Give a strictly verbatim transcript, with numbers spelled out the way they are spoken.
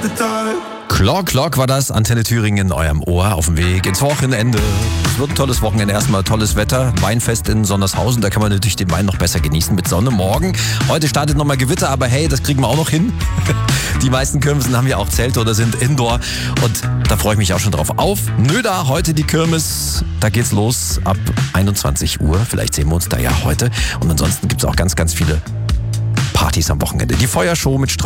Clock, Clock war das, Antenne Thüringen in eurem Ohr auf dem Weg ins Wochenende. Es wird ein tolles Wochenende, erstmal tolles Wetter, Weinfest in Sondershausen, da kann man natürlich den Wein noch besser genießen mit Sonne morgen. Heute startet nochmal Gewitter, aber hey, das kriegen wir auch noch hin. Die meisten Kirmesen haben ja auch Zelte oder sind Indoor und da freue ich mich auch schon drauf. Auf Nöda, heute die Kirmes, da geht's los ab einundzwanzig Uhr, vielleicht sehen wir uns da ja heute. Und ansonsten gibt's auch ganz, ganz viele Partys am Wochenende. Die Feuershow mit Stra